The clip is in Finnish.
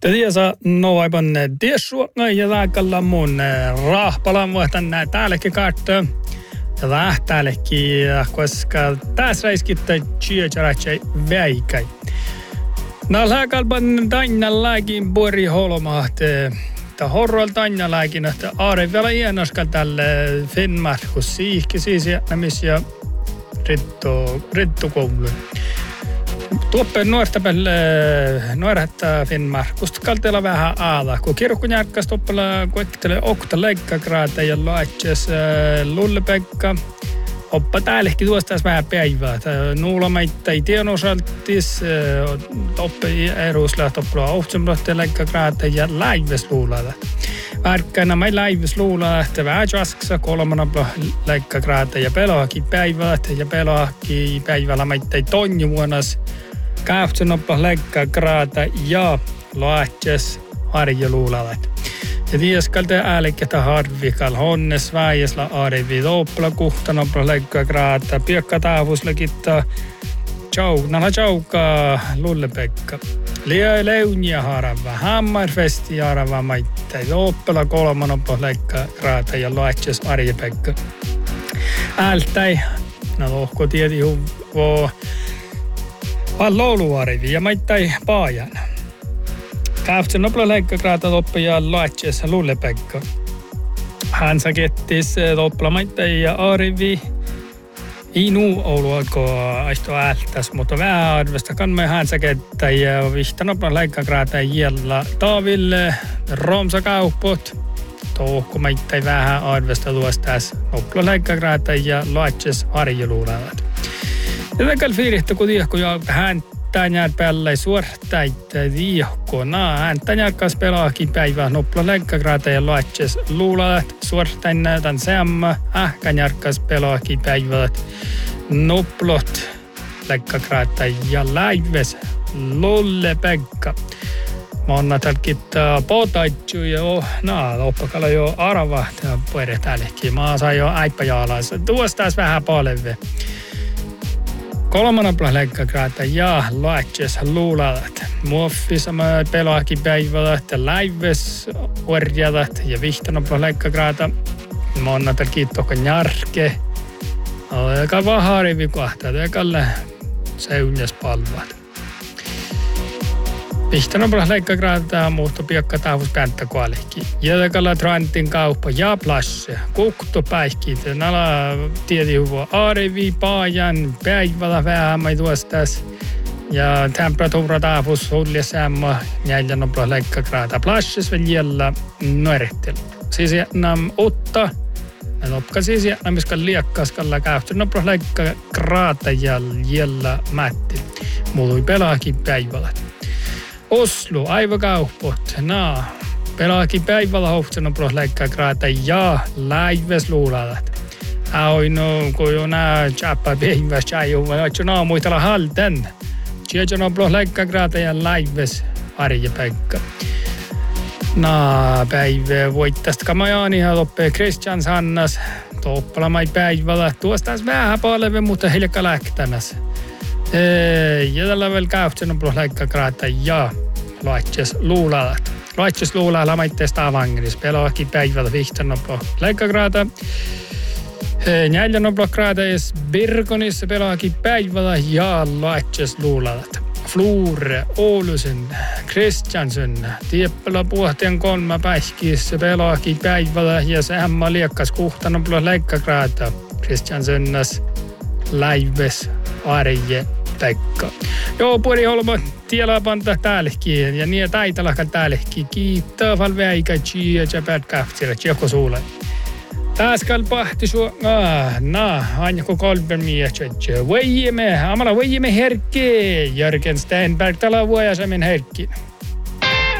Tiesa noaipan tiessuokna ja taakalla mun rahpalan vuotan nää täällekin kaartta. Ja lähtäälekin, koska tässä reiskittä chiacharatse väikäi. Nää lääkalpan tainnallakin pori holmaat. Tää horroil tainnallakin, että aare vielä iänaskal tälle Finnmarkus siihki siis jättämis ja rittokoulu. Tuoppeen nuorta pelle nuorettaa Finnmarkusta kalteella vähän aala. Kun kirkun järkkäs tuoppella koettele okta leikkakraata ja laitses Lulle-Pekka. Oppa täällekin tuostaas vähän päivää. Nuulamaita ei tien osaltis. Oppi erusla tuoppella ohtsemrohteen leikkakraata ja läives luulada. Värkkänä mä läives luulada, että vähän jasksa kolmana leikkakraata ja peloakin päivät. Ja peloakin päivällä maita ei tonni vuonnas. Käyhtsen oppa leikkakraata ja laitses harjeluulavat. Ja tieskalta äälikketä harvikal honnes väijäsla arivi doppla kuhtan oppa leikkakraata. Piekka taavuslekitta nala tjauka Lulle-Pekka. Liä leunja harava, hammarfesti harava maita. Doppla kolman oppa leikkakraata ja laitses Arje-Pekka. Ältäi, lohko tieti huvoo. Lauluarivi ja maittai paajan. Käyhtsen nopla leikkakraata toppa ja laitses Lulle-Pekka. Hän sakettis topla maittai ja arivi. Ei nuu ollut alkoa aisto ältäs, mutta vähän arvesta kanme hän sakettä ja vihta nopla leikkakraata jällä taaville romsakauppot. Tohko maittai vähän arvesta tuostas nopla leikkakraata ja laitses harjeluulavat. Ja täkäl fiirihtä, kun tiehko jo hän tänään päällä suortaita tiehko. Hän tänään kanssa pelaakin päivää nopla leikkakraata ja laitses luulat. Suortain näytän seamma. Ähkänjärkkas pelaakin päivät noplot leikkakraata ja läives Lulle-Pekka. Monna talkittaa potaitsu ja oppakalla jo arava puere täällekin. Mä saan jo äippäjaalassa. Tuostaas vähän palve. Kolmana leikkakraata ja laitses luulalat. Muoffissa mä pelaakin päivälät ja läives orjalat ja vihtana leikkakraata. Monna talkittokan järke. Joka vaan harivi kohtaa. Tekalle seunjas palvat. Vihtana leikkakraata muuttu piekka taavus pääntä kuollekin. Ja tekalla trantin kauppa ja plasse. Kukto päihkit. Nala tieti huvua aarivi, paajan, päivällä vähän mai tuostas. Ja temperatuura taavus hulliasemma. Jäljän nopla leikkakraata plasses väljellä nuorehtelu. Siis jännäm otta. Ja lopka siis jännäm iskal liekkaskalla käyhtö nopla leikkakraata jäljellä mätti. Muutui pelaakin päivällä. Oslo, aivokauppot, pelaakin päivällä hohtsen opros leikkakraata ja läives luulalat. Aino, kun jo nää tjappa päiväs tjaju, vaan muistella halten. Tjejon opros leikkakraata ja läives Arje-Pekka. Päivä voittast kamajaani ja loppee Christians Hannas. Toppalamai päivällä, tuostas vähän palve, mutta hiljakka lähtämässä. Ja tällä vielä käyhtsen opros leikkakraata ja laitses luulalat. Laitses luulalla maitteesta avangris. Pelaakin päivällä vihtan opros leikkakraata. Neljän opros kraata ees Birgonissa pelaakin päivällä ja laitses luulalat. Flure, Oulusen, Kristiansson, Tieppälä puhtien 3 päiskissä pelaakin päivällä ja sehän liekkas kuhtan opros leikkakraata. Kristianssonnas läives Arje-Pekka. Joo, puri holma tiellä panta täällekin ja niin taitalakan täällekin. Kiittää valveäikä ja pätkähtsillä tjekko suulle. Täskal pahti sua, anjako kolbermietset. Amala voimme herkki. Jörgen Steinberg tala vuojasemin herkki.